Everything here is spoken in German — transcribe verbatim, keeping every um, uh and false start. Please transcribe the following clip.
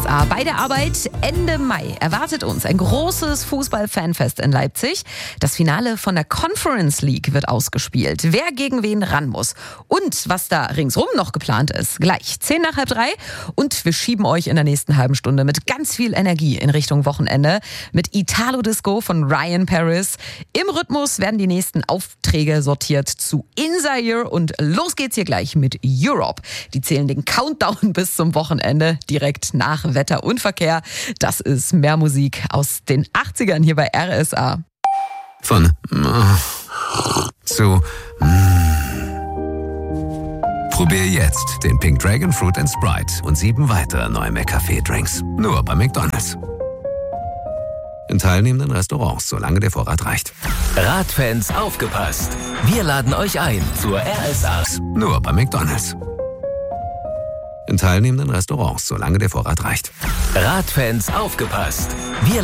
S A. Bei der Arbeit Ende Mai erwartet uns ein großes Fußball-Fanfest in Leipzig. Das Finale von der Conference League wird ausgespielt. Wer gegen wen ran muss und was da ringsrum noch geplant ist. Gleich zehn nach halb drei und wir schieben euch in der nächsten halben Stunde mit ganz viel Energie in Richtung Wochenende mit Italo Disco von Ryan Paris. Im Rhythmus werden die nächsten Aufträge sortiert zu In Zaire und los geht's hier gleich mit Europe. Die zählen den Countdown bis zum Wochenende direkt nach Wetter und Verkehr. Das ist mehr Musik aus den achtzigern hier bei R S A. Von zu Probier jetzt den Pink Dragon Fruit and Sprite und sieben weitere neue McCafé-Drinks. Nur bei McDonald's. In teilnehmenden Restaurants, solange der Vorrat reicht. Radfans, aufgepasst! Wir laden euch ein zur R S A. Nur bei McDonald's. In teilnehmenden Restaurants, solange der Vorrat reicht. Radfans, aufgepasst! Wir